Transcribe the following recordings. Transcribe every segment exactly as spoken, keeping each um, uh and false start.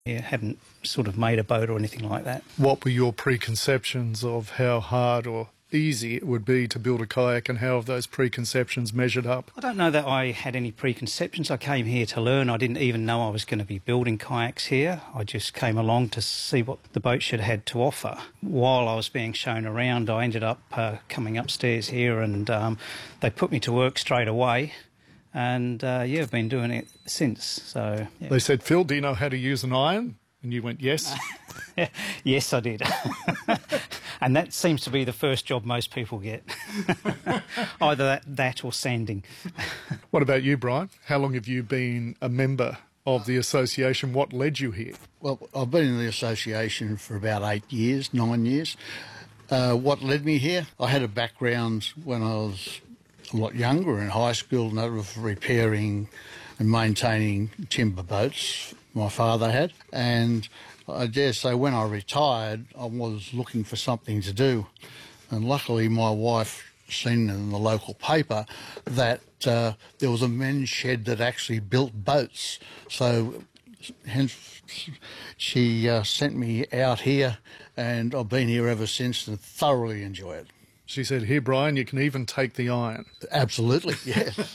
Yeah, hadn't sort of made a boat or anything like that. What were your preconceptions of how hard or easy it would be to build a kayak, and how have those preconceptions measured up? I don't know that I had any preconceptions. I came here to learn. I didn't even know I was going to be building kayaks here. I just came along to see what the boat shed had to offer. While I was being shown around, I ended up uh, coming upstairs here, and um, they put me to work straight away. And, uh, yeah, I've been doing it since. So yeah. They said, "Phil, do you know how to use an iron?" And you went, "Yes." Yes, I did. And that seems to be the first job most people get. Either that, that or sanding. What about you, Brian? How long have you been a member of the association? What led you here? Well, I've been in the association for about eight years, nine years. Uh, what led me here? I had a background when I was a lot younger in high school, and that was repairing and maintaining timber boats my father had. And I dare say when I retired, I was looking for something to do. And luckily my wife seen in the local paper that uh, there was a men's shed that actually built boats. So hence she uh, sent me out here, and I've been here ever since and thoroughly enjoy it. She said, "Here, Brian, you can even take the iron." Absolutely, yes.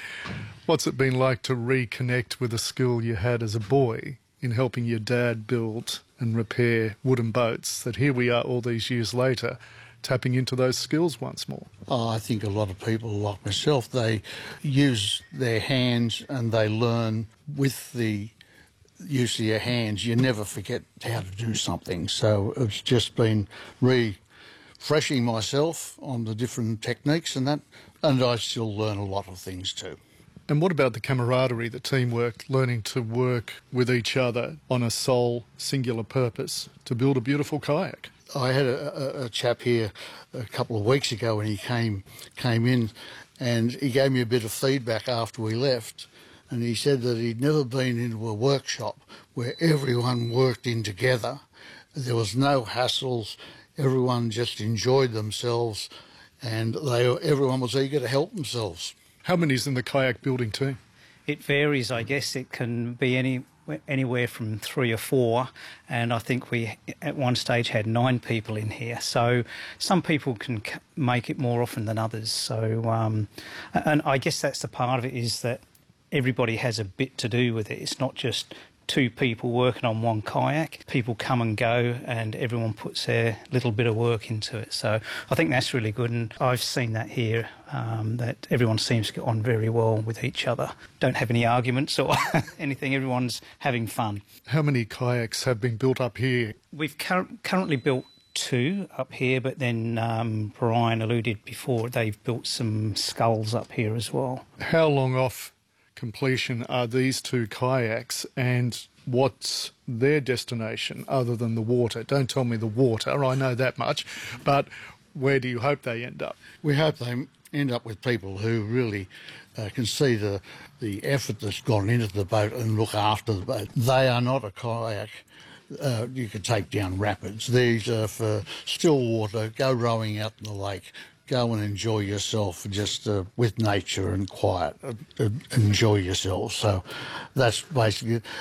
What's it been like to reconnect with a skill you had as a boy in helping your dad build and repair wooden boats, that here we are all these years later tapping into those skills once more? Oh, I think a lot of people like myself, they use their hands and they learn with the use of your hands. You never forget how to do something. So it's just been refreshing myself on the different techniques and that, and I still learn a lot of things too. And what about the camaraderie, the teamwork, learning to work with each other on a sole, singular purpose to build a beautiful kayak? I had a, a, a chap here a couple of weeks ago when he came came in, and he gave me a bit of feedback after we left, and he said that he'd never been into a workshop where everyone worked in together. There was no hassles, everyone just enjoyed themselves, and they everyone was eager to help themselves. How many's in the kayak building team? It varies, I guess. It can be any anywhere from three or four, and I think we at one stage had nine people in here. So some people can make it more often than others. So, um, and I guess that's the part of it, is that everybody has a bit to do with it. It's not just two people working on one kayak. People come and go, and everyone puts their little bit of work into it. So I think that's really good, and I've seen that here, um, that everyone seems to get on very well with each other. Don't have any arguments or anything. Everyone's having fun. How many kayaks have been built up here? We've cur- currently built two up here, but then um, Brian alluded before, they've built some sculls up here as well. How long off completion are these two kayaks, and what's their destination other than the water? Don't tell me the water, I know that much, but where do you hope they end up? We hope they end up with people who really uh, can see the, the effort that's gone into the boat and look after the boat. They are not a kayak uh, you could take down rapids. These are for still water, go rowing out in the lake. Go and enjoy yourself just uh, with nature and quiet. Uh, uh, enjoy yourself. So that's basically it.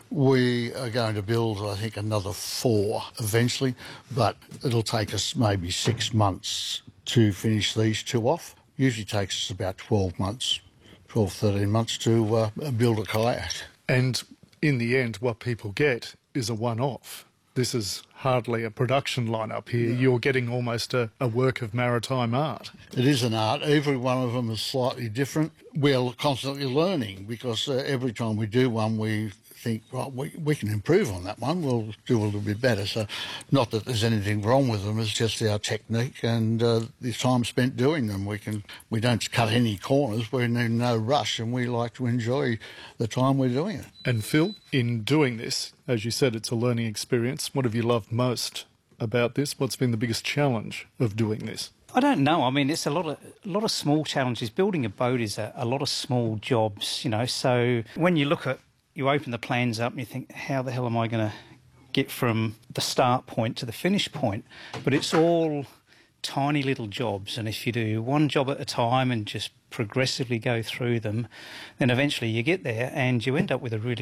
We are going to build, I think, another four eventually, but it'll take us maybe six months to finish these two off. Usually takes us about twelve months, twelve, thirteen months to uh, build a kayak. And in the end, what people get is a one-off. This is hardly a production lineup here. Yeah. You're getting almost a, a work of maritime art. It is an art. Every one of them is slightly different. We're constantly learning, because uh, every time we do one, we think, well, we, we can improve on that one. We'll do a little bit better. So not that there's anything wrong with them. It's just our technique and uh, the time spent doing them. We can we don't cut any corners. We're in no rush, and we like to enjoy the time we're doing it. And Phil, in doing this, as you said, it's a learning experience. What have you loved most about this? What's been the biggest challenge of doing this? I don't know. I mean, it's a lot of a lot of small challenges. Building a boat is a, a lot of small jobs, you know. So when you look at, you open the plans up and you think, how the hell am I going to get from the start point to the finish point? But it's all tiny little jobs, and if you do one job at a time and just progressively go through them, then eventually you get there and you end up with a really good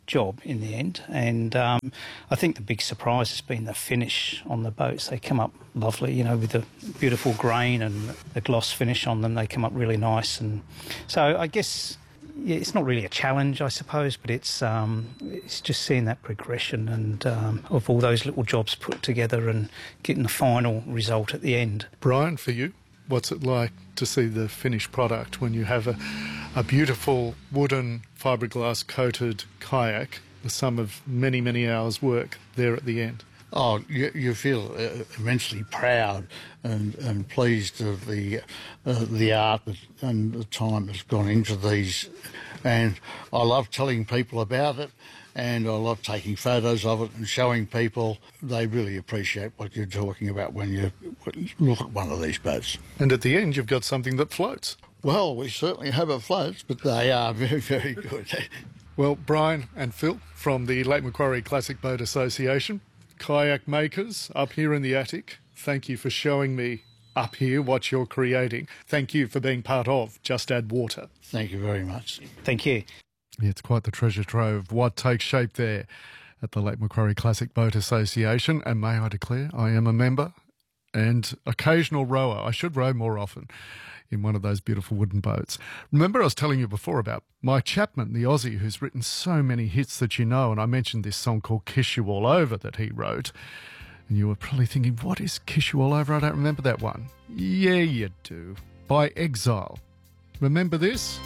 job in the end. And um, I think the big surprise has been the finish on the boats. They come up lovely, you know, with the beautiful grain and the gloss finish on them. They come up really nice. And so I guess yeah, it's not really a challenge, I suppose, but it's um, it's just seeing that progression and um, of all those little jobs put together and getting the final result at the end. Brian, for you, what's it like to see the finished product when you have a, a beautiful wooden fiberglass coated kayak, the sum of many, many hours' work there at the end? Oh, you, you feel uh, immensely proud and, and pleased of the uh, the art that, and the time that's gone into these. And I love telling people about it, and I love taking photos of it and showing people. They really appreciate what you're talking about when you look at one of these boats. And at the end, you've got something that floats. Well, we certainly have it floats, but they are very, very good. Well, Brian and Phil from the Lake Macquarie Classic Boat Association, kayak makers up here in the attic, thank you for showing me up here what you're creating. Thank you for being part of Just Add Water. Thank you very much. Thank you. Yeah, it's quite the treasure trove, what takes shape there at the Lake Macquarie Classic Boat Association. And may I declare, I am a member and occasional rower. I should row more often in one of those beautiful wooden boats. Remember I was telling you before about Mike Chapman, the Aussie, who's written so many hits that you know, and I mentioned this song called Kiss You All Over that he wrote. And you were probably thinking, what is Kiss You All Over? I don't remember that one. Yeah, you do. By Exile. Remember this?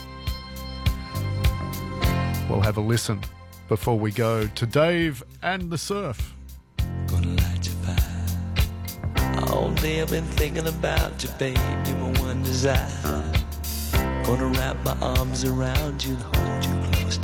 We'll have a listen before we go to Dave and the Surf. Gonna light your fire. All day I've been thinking about you, babe. You're my one desire. Gonna wrap my arms around you and hold you close.